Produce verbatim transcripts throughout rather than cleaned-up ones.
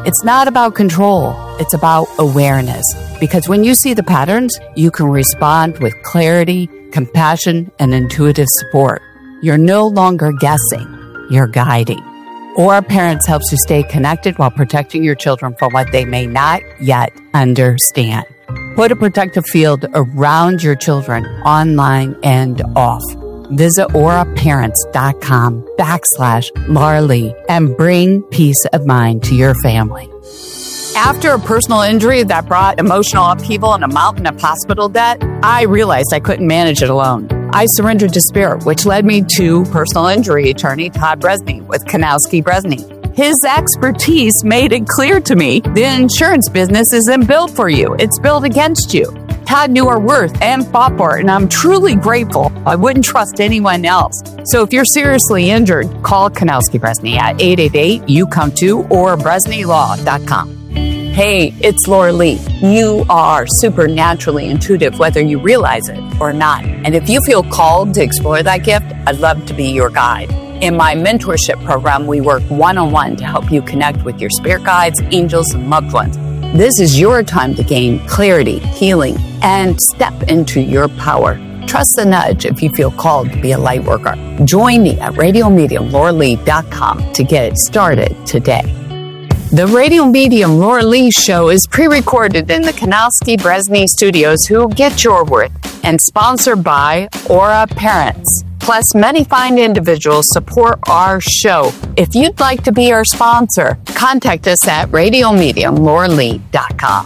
It's not about control. It's about awareness. Because when you see the patterns, you can respond with clarity, compassion, and intuitive support. You're no longer guessing. You're guiding. Aura Parents helps you stay connected while protecting your children from what they may not yet understand. Put a protective field around your children, online and off. Visit auraparents.com backslash Laura Lee and bring peace of mind to your family. After a personal injury that brought emotional upheaval and a mountain of hospital debt, I realized I couldn't manage it alone. I surrendered to spirit, which led me to personal injury attorney Todd Bresney with Kanowski Bresney. His expertise made it clear to me the insurance business isn't built for you. It's built against you. Todd knew our worth and fought for it, and I'm truly grateful. I wouldn't trust anyone else. So if you're seriously injured, call Kanowski Bresney at eight eight eight, you come to or bresney law dot com. Hey, it's Laura Lee. You are supernaturally intuitive, whether you realize it or not. And if you feel called to explore that gift, I'd love to be your guide. In my mentorship program, we work one-on-one to help you connect with your spirit guides, angels, and loved ones. This is your time to gain clarity, healing, and step into your power. Trust the nudge if you feel called to be a light worker. Join me at radio medium laura lee dot com to get started today. The Radio Medium Laura Lee Show is pre-recorded in the Kanowski Bresney Studios, who get your worth, and sponsored by Aura Parents. Plus, many fine individuals support our show. If you'd like to be our sponsor, contact us at radio medium laura lee dot com.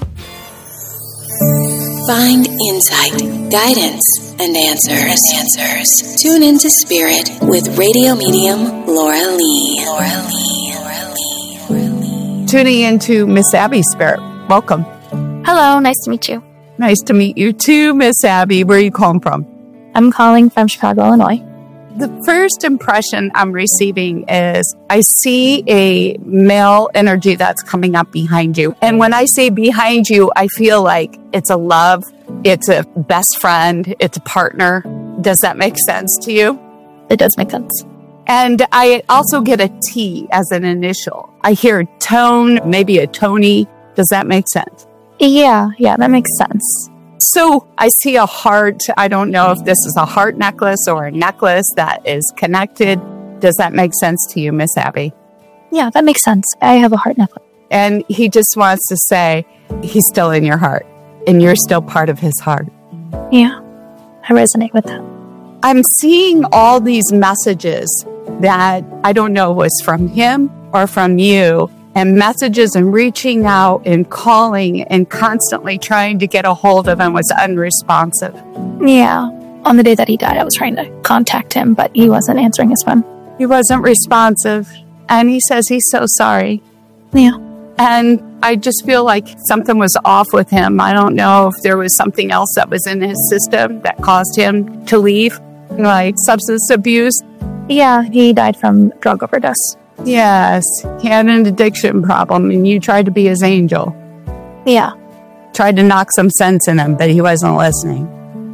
Find insight, guidance, and answers. answers. Tune into Spirit with Radio Medium Laura Lee. Laura Lee. Laura Lee. Laura Lee. Tuning into Miss Abby Spirit. Welcome. Hello, nice to meet you. Nice to meet you too, Miss Abby. Where are you calling from? I'm calling from Chicago, Illinois. The first impression I'm receiving is I see a male energy that's coming up behind you. And when I say behind you, I feel like it's a love, it's a best friend, it's a partner. Does that make sense to you? It does make sense. And I also get a T as an initial. I hear a tone, maybe a Tony. Does that make sense? Yeah, yeah, that makes sense. So I see a heart. I don't know if this is a heart necklace or a necklace that is connected. Does that make sense to you, Miss Abby? Yeah, that makes sense. I have a heart necklace. And he just wants to say he's still in your heart and you're still part of his heart. Yeah, I resonate with that. I'm seeing all these messages that I don't know was from him or from you, and messages and reaching out and calling and constantly trying to get a hold of him was unresponsive. Yeah. On the day that he died, I was trying to contact him, but he wasn't answering his phone. He wasn't responsive. And he says he's so sorry. Yeah. And I just feel like something was off with him. I don't know if there was something else that was in his system that caused him to leave, like substance abuse. Yeah, he died from drug overdose. Yes, he had an addiction problem, and you tried to be his angel. Yeah. Tried to knock some sense in him, but he wasn't listening.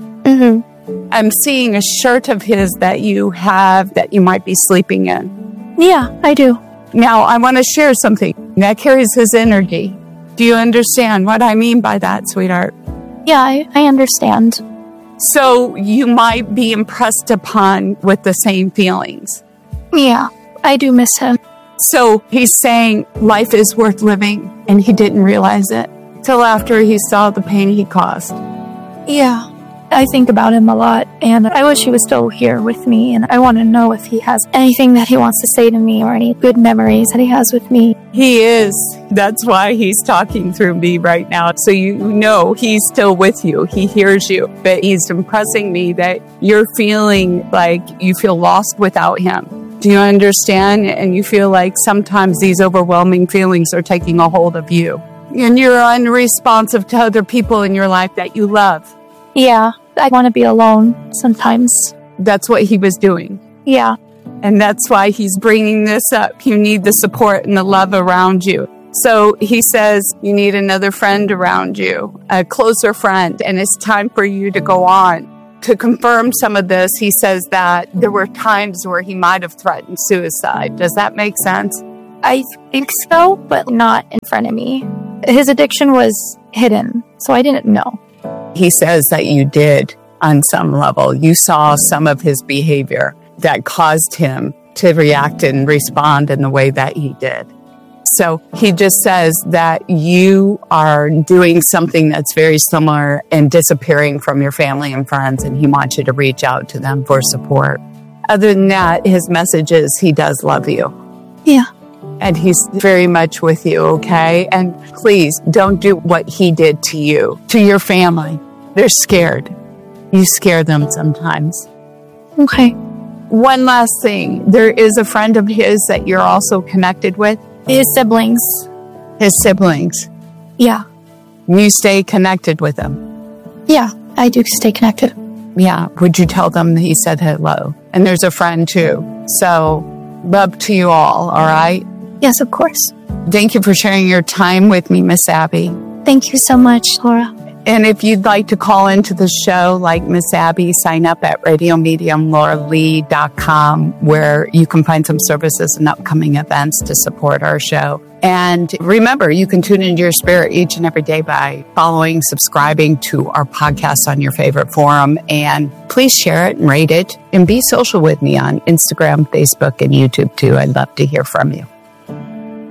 Mm-hmm. I'm seeing a shirt of his that you have that you might be sleeping in. Yeah, I do. Now, I want to share something that carries his energy. Do you understand what I mean by that, sweetheart? Yeah, I, I understand. So you might be impressed upon with the same feelings. Yeah. I do miss him. So he's saying life is worth living, and he didn't realize it till after he saw the pain he caused. Yeah, I think about him a lot, and I wish he was still here with me, and I want to know if he has anything that he wants to say to me or any good memories that he has with me. He is. That's why he's talking through me right now. So you know he's still with you. He hears you, but he's impressing me that you're feeling like you feel lost without him. Do you understand? And you feel like sometimes these overwhelming feelings are taking a hold of you. And you're unresponsive to other people in your life that you love. Yeah, I want to be alone sometimes. That's what he was doing. Yeah. And that's why he's bringing this up. You need the support and the love around you. So he says you need another friend around you, a closer friend, and it's time for you to go on. To confirm some of this, he says that there were times where he might have threatened suicide. Does that make sense? I think so, but not in front of me. His addiction was hidden, so I didn't know. He says that you did on some level. You saw some of his behavior that caused him to react and respond in the way that he did. So he just says that you are doing something that's very similar and disappearing from your family and friends, and he wants you to reach out to them for support. Other than that, his message is he does love you. Yeah. And he's very much with you, okay? And please don't do what he did to you, to your family. They're scared. You scare them sometimes. Okay. One last thing. There is a friend of his that you're also connected with. His siblings. His siblings. Yeah. You stay connected with them. Yeah, I do stay connected. Yeah. Would you tell them that he said hello? And there's a friend too. So love to you all, all right? Yes, of course. Thank you for sharing your time with me, Miss Abby. Thank you so much, Laura. And if you'd like to call into the show like Miss Abby, sign up at radio medium laura lee dot com, where you can find some services and upcoming events to support our show. And remember, you can tune into your spirit each and every day by following, subscribing to our podcast on your favorite forum. And please share it and rate it. And be social with me on Instagram, Facebook, and YouTube too. I'd love to hear from you.